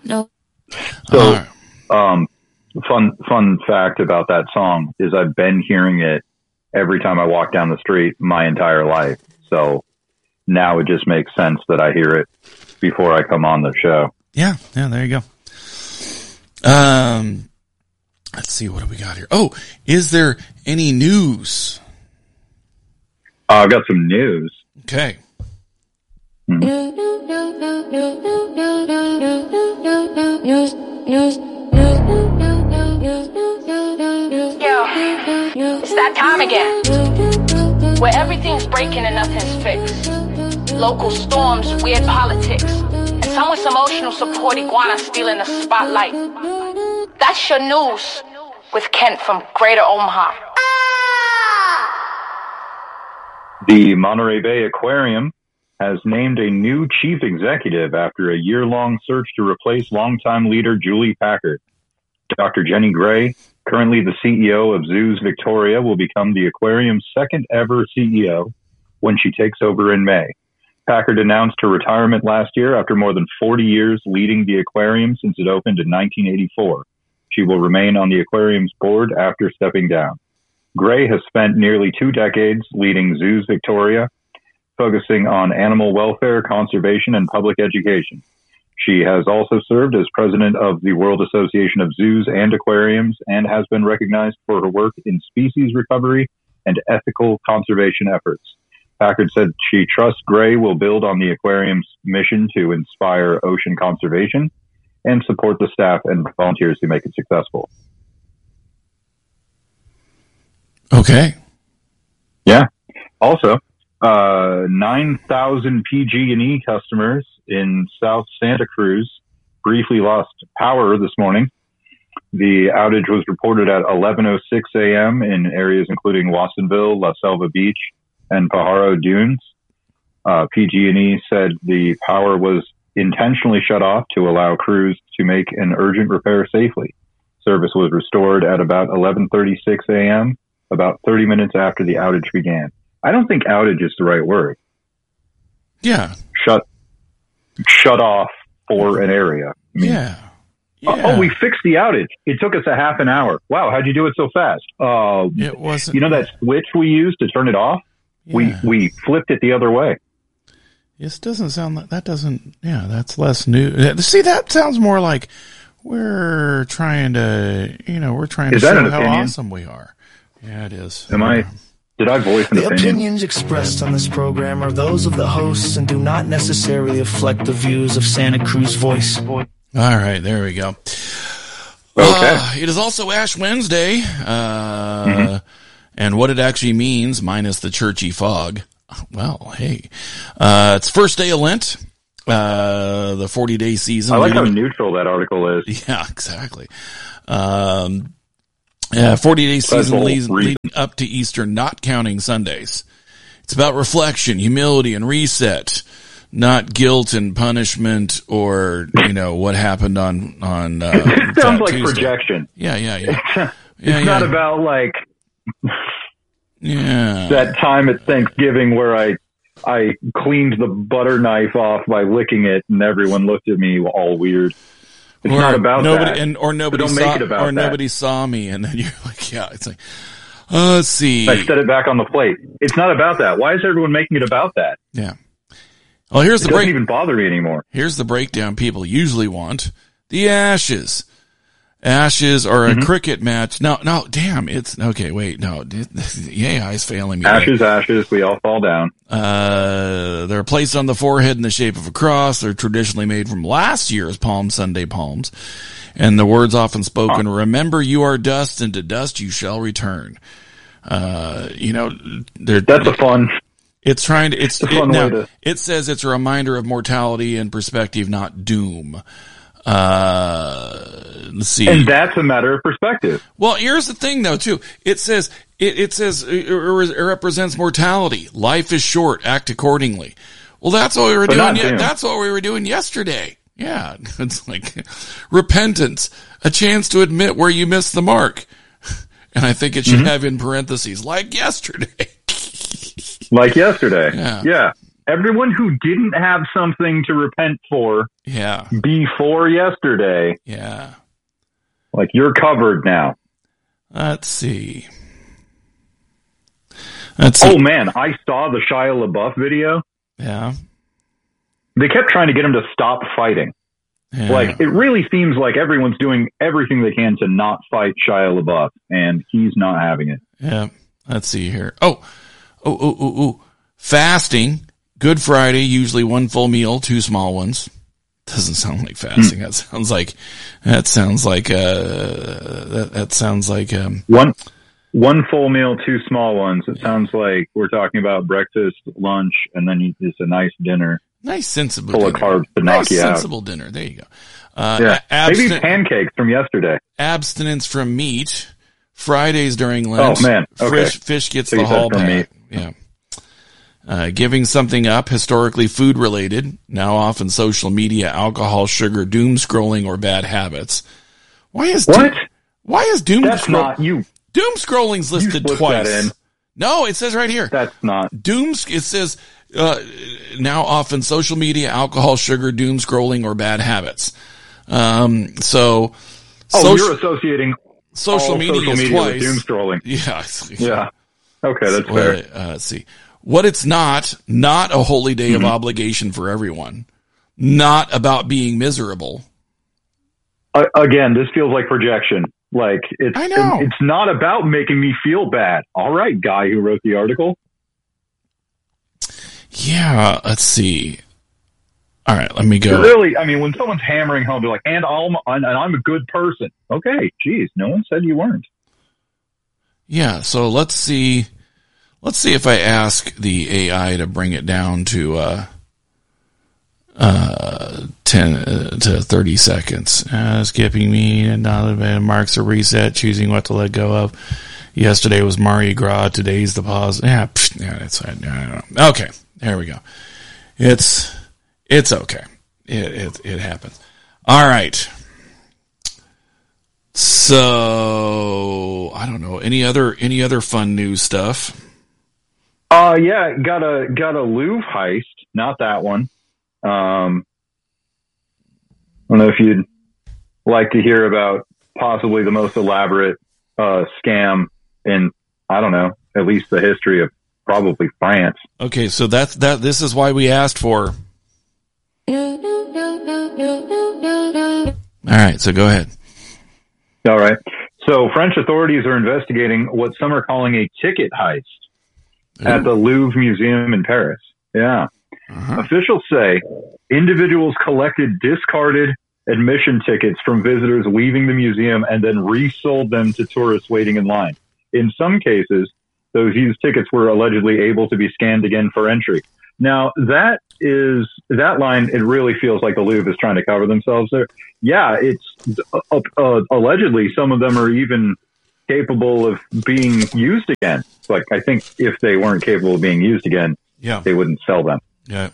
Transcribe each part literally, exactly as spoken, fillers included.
No. So, right. um, fun fun fact about that song is I've been hearing it every time I walk down the street my entire life. So now it just makes sense that I hear it before I come on the show. Yeah, yeah, there you go. Um, let's see, what do we got here? Oh, is there any news? Uh, I've got some news. Okay. Mm-hmm. Yo, it's that time again, where everything's breaking and nothing's fixed. Local storms, weird politics, and someone's emotional support iguana stealing the spotlight. That's your news with Kent from Greater Omaha. The Monterey Bay Aquarium has named a new chief executive after a year-long search to replace longtime leader Julie Packard. Doctor Jenny Gray, currently the C E O of Zoos Victoria, will become the aquarium's second ever C E O when she takes over in May. Packard announced her retirement last year after more than forty years leading the aquarium since it opened in nineteen eighty-four. She will remain on the aquarium's board after stepping down. Gray has spent nearly two decades leading Zoos Victoria, focusing on animal welfare, conservation, and public education. She has also served as president of the World Association of Zoos and Aquariums and has been recognized for her work in species recovery and ethical conservation efforts. Packard said she trusts Gray will build on the aquarium's mission to inspire ocean conservation and support the staff and volunteers who make it successful. Okay. Yeah. Also, uh, nine thousand P G and E customers in South Santa Cruz briefly lost power this morning. The outage was reported at eleven oh six a.m. in areas including Watsonville, La Selva Beach, and Pajaro Dunes. Uh, P G and E said the power was intentionally shut off to allow crews to make an urgent repair safely. Service was restored at about eleven thirty-six a.m., about thirty minutes after the outage began. I don't think outage is the right word. Yeah. Shut shut off for an area. I mean, yeah. yeah. Uh, oh, we fixed the outage. It took us a half an hour. Wow, how'd you do it so fast? Uh, it wasn't. You know that switch we used to turn it off? Yeah. We we flipped it the other way. This doesn't sound like that. Doesn't yeah? That's less new. See, that sounds more like we're trying to, you know, we're trying is to that show an how opinion? awesome we are. Yeah, it is. Am I? Did I voice an the opinion? opinions expressed on this program are those of the hosts and do not necessarily reflect the views of Santa Cruz Voice. All right, there we go. Okay. Uh, it is also Ash Wednesday, uh, mm-hmm. and what it actually means, minus the churchy fog. Well, hey, uh, it's first day of Lent, uh, the forty-day season. I like how leading- neutral that article is. Yeah, exactly. Um, yeah, forty-day season leading, leading up to Easter, not counting Sundays. It's about reflection, humility, and reset, not guilt and punishment or, you know, what happened on, on, uh, it sounds like Tuesday. Projection. Yeah, yeah, yeah. It's, yeah, it's yeah. not about, like, yeah. that time at Thanksgiving where I I cleaned the butter knife off by licking it and everyone looked at me all weird. It's or not about nobody, that. And, or nobody so don't saw, make it about or that. nobody saw me, and then you're like, yeah, it's like, uh, let's see. I set it back on the plate. It's not about that. Why is everyone making it about that? Yeah. Well, here's it the doesn't break. even bother me anymore. Here's the breakdown people usually want: the ashes. Ashes are a mm-hmm. cricket match. No, no, damn, it's okay. Wait, no, A I is failing me. Ashes, ashes, we all fall down. Uh, they're placed on the forehead in the shape of a cross. They're traditionally made from last year's Palm Sunday palms, and the words often spoken: huh. "Remember, you are dust, and to dust you shall return." Uh, you know, they're that's a fun. It's trying to. It's, it's a fun it, way now, to. It says it's a reminder of mortality and perspective, not doom. Uh, let's see. And that's a matter of perspective. Well, here's the thing though, too. It says, it, it says, it represents mortality. Life is short. Act accordingly. Well, that's what we were but doing. Ye- that's what we were doing yesterday. Yeah. It's like repentance, a chance to admit where you missed the mark. And I think it should mm-hmm. have in parentheses, like yesterday. Like yesterday. Yeah. Yeah. everyone who didn't have something to repent for yeah. before yesterday, yeah, like you're covered now. Let's see. Let's see. Oh man, I saw the Shia LaBeouf video. Yeah. They kept trying to get him to stop fighting. Yeah. Like, it really seems like everyone's doing everything they can to not fight Shia LaBeouf, and he's not having it. Yeah. Let's see here. Oh, oh, oh, oh, oh. Fasting. Good Friday, usually one full meal, two small ones. Doesn't sound like fasting. Mm. That sounds like, that sounds like, uh, that, that sounds like, um, one, one full meal, two small ones. It sounds like we're talking about breakfast, lunch, and then just a nice dinner. Nice sensible full dinner. of carbs to knock nice you out. Sensible dinner. There you go. Uh, yeah. abstin- Maybe pancakes from yesterday. Abstinence from meat. Fridays during Lent. Oh man. Okay. Fish, fish gets so the hall pass. Meat. Yeah. Uh, giving something up, historically food related, now often social media, alcohol, sugar, doom scrolling, or bad habits. Why is what? Doom, why is doom That's scroll- not you. Doom scrolling's listed you twice. That in. No, it says right here. That's not doom. It says uh, now often social media, alcohol, sugar, doom scrolling, or bad habits. Um, so, oh, social, you're associating social all media, social is media twice. with doom scrolling. Yeah, yeah. Okay, that's well, fair. Uh, let's see. What it's not, not a holy day mm-hmm. of obligation for everyone. Not about being miserable. Uh, again, this feels like projection. Like it's, I know. it's not about making me feel bad. All right, guy who wrote the article. Yeah, let's see. All right, let me go. Really, I mean, when someone's hammering home, they're like, and, I'm, and I'm a good person. Okay, geez, no one said you weren't. Yeah, so let's see. Let's see if I ask the A I to bring it down to uh, uh, ten uh, to thirty seconds. Uh, skipping me and not marks a reset, choosing what to let go of. Yesterday was Mardi Gras. Today's the pause. Yeah, psh, yeah, that's I don't know. Okay, there we go. It's it's okay. It it it happens. All right. So I don't know any other any other fun news stuff. Uh, yeah, got a, got a Louvre heist. Not that one. Um, I don't know if you'd like to hear about possibly the most elaborate, uh, scam in, I don't know, at least the history of probably France. Okay. So that's, that, this is why we asked for. All right. So go ahead. All right. So French authorities are investigating what some are calling a ticket heist. Ooh. At the Louvre Museum in Paris. Yeah. Uh-huh. Officials say individuals collected discarded admission tickets from visitors leaving the museum and then resold them to tourists waiting in line. In some cases, those used tickets were allegedly able to be scanned again for entry. Now, that is, that line, it really feels like the Louvre is trying to cover themselves there. Yeah, it's uh, uh, allegedly some of them are even capable of being used again. Like, I think if they weren't capable of being used again, yeah, they wouldn't sell them. Yeah.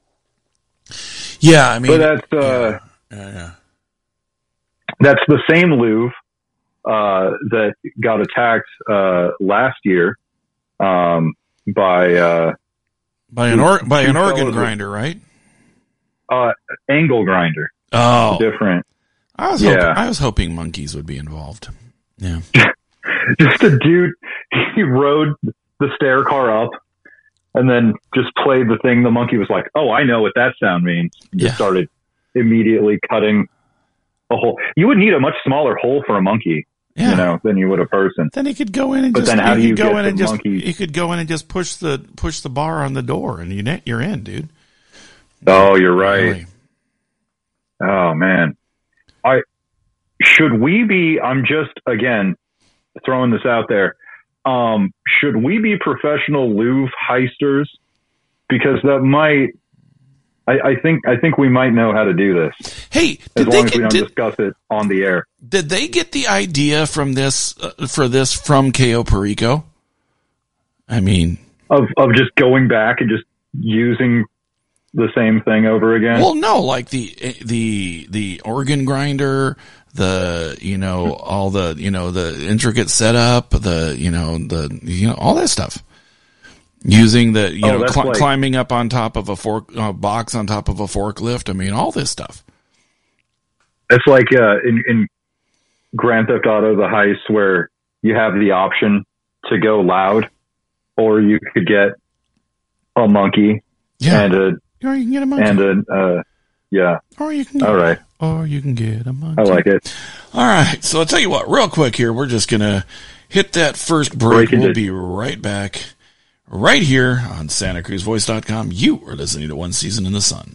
Yeah, I mean, but that's, uh, yeah, yeah, yeah. that's the same Louvre, uh, that got attacked, uh, last year, um, by, uh, by an or, by an organ grinder, right? Uh, angle grinder. Oh, different. I was, yeah. hoping, I was hoping monkeys would be involved. Yeah. Just a dude, he rode the stair car up and then just played the thing. The monkey was like, oh, I know what that sound means. And just yeah. started immediately cutting a hole. You would need a much smaller hole for a monkey, yeah. you know, than you would a person. Then he could go in and but just, then how do you go get in the and just, monkey? You could go in and just push the, push the bar on the door and you, you're in, dude. Oh, you're right. Really. Oh man. I, should we be, I'm just, again, throwing this out there. Um, should we be professional Louvre heisters? Because that might, I, I think, I think we might know how to do this. Hey, as long they as get, we don't did, discuss it on the air. Did they get the idea from this, uh, for this from Cayo Perico? I mean, of, of just going back and just using the same thing over again? Well, no, like the, the, the organ grinder, the, you know, all the, you know, the intricate setup, the, you know, the, you know, all that stuff. Using the, you oh, know, cl- like, climbing up on top of a fork uh, box on top of a forklift. I mean, all this stuff. It's like uh, in, in Grand Theft Auto, the heist, where you have the option to go loud, or you could get a monkey yeah. and a or you can get a monkey and a uh, yeah. Or you can get, all right. Or you can get a monkey. I like it. All right. So I'll tell you what, real quick here, we're just gonna hit that first break. Break we'll be right back. Right here on Santa Cruz Voice dot com, you are listening to One Season in the Sun.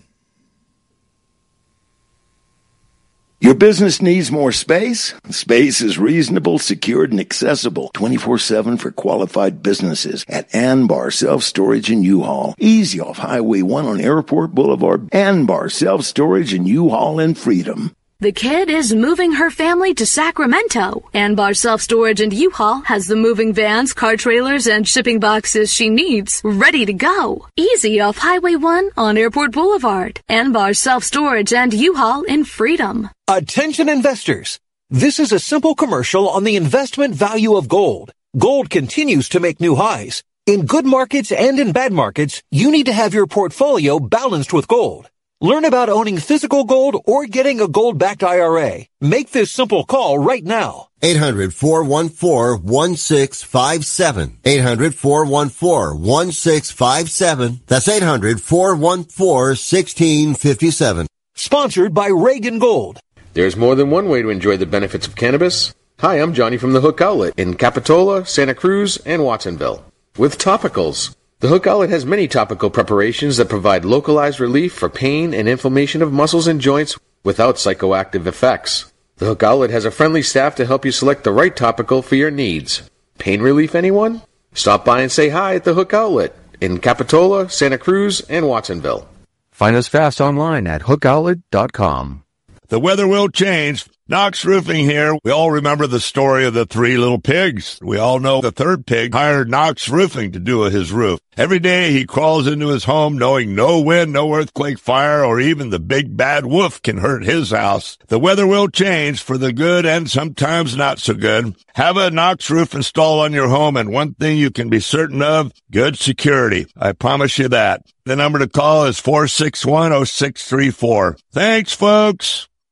Your business needs more space? Space is reasonable, secured, and accessible twenty-four seven for qualified businesses at Anbar Self-Storage and U-Haul. Easy off Highway one on Airport Boulevard. Anbar Self-Storage and U-Haul in Freedom. The kid is moving her family to Sacramento. Anbar Self-Storage and U-Haul has the moving vans, car trailers, and shipping boxes she needs ready to go. Easy off Highway one on Airport Boulevard. Anbar Self-Storage and U-Haul in Freedom. Attention investors. This is a simple commercial on the investment value of gold. Gold continues to make new highs. In good markets and in bad markets, you need to have your portfolio balanced with gold. Learn about owning physical gold or getting a gold-backed I R A. Make this simple call right now. eight hundred, four one four, one six five seven. eight hundred, four one four, one six five seven. That's eight hundred, four one four, one six five seven. Sponsored by Reagan Gold. There's more than one way to enjoy the benefits of cannabis. Hi, I'm Johnny from the Hook Outlet in Capitola, Santa Cruz, and Watsonville. With topicals. The Hook Outlet has many topical preparations that provide localized relief for pain and inflammation of muscles and joints without psychoactive effects. The Hook Outlet has a friendly staff to help you select the right topical for your needs. Pain relief, anyone? Stop by and say hi at the Hook Outlet in Capitola, Santa Cruz, and Watsonville. Find us fast online at hook outlet dot com. The weather will change. Knox Roofing here. We all remember the story of the three little pigs. We all know the third pig hired Knox Roofing to do his roof. Every day he crawls into his home knowing no wind, no earthquake, fire, or even the big bad wolf can hurt his house. The weather will change for the good and sometimes not so good. Have a Knox roof installed on your home, and one thing you can be certain of, good security. I promise you that. The number to call is four six one, oh six three four. Thanks, folks.